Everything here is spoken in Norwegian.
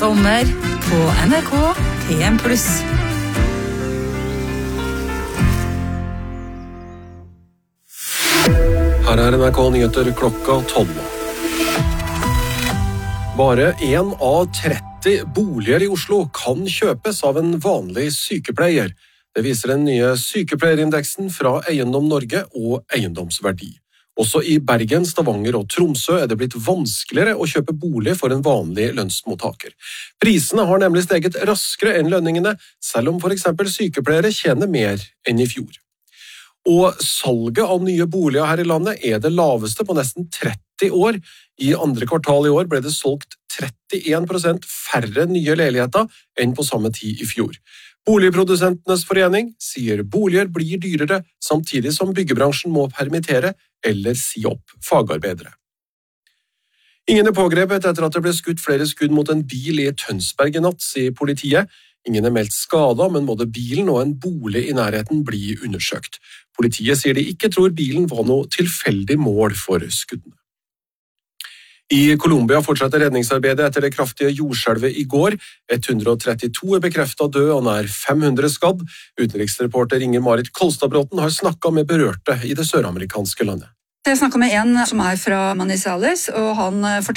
Sommer på NRK PM+. Her er NRK Nyheter klokka 12. Bare 1 av 30 boliger i Oslo kan kjøpes av en vanlig sykepleier. Det viser den nye sykepleierindeksen fra Eiendom Norge og Eiendomsverdi. Også i Bergen, Stavanger og Tromsø er det blitt vanskeligere å kjøpe bolig for en vanlig lønnsmottaker. Prisene har nemlig steget raskere enn lønningene, selv om for eksempel sykepleiere tjener mer enn i fjor. Og salget av nye boliger her i landet er det laveste på nesten 30 år. I andre kvartal i år ble det solgt 31% færre nye leiligheter enn på samme tid i fjor. Boligprodusentenes forening sier boliger blir dyrere, samtidig som byggebransjen må permittere eller si opp fagarbeidere. Ingen er pågrepet etter at det ble skutt flere skudd mot en bil i Tønsberg i natt, sier politiet. Ingen er meldt skada, men både bilen og en bolig i nærheten blir undersøkt. Politiet sier de ikke tror bilen var noe tilfeldig mål for skuddene. I Colombia fortsetter redningsarbeidet etter det kraftige jordskjelvet i går. 132 er bekreftet død og nær 500 skadd. Utenriksreporter Inger-Marit Kolstadbråten har snakket med berørte i det søramerikanske landet. Jeg snakket med en som er fra Manizales, og han forteller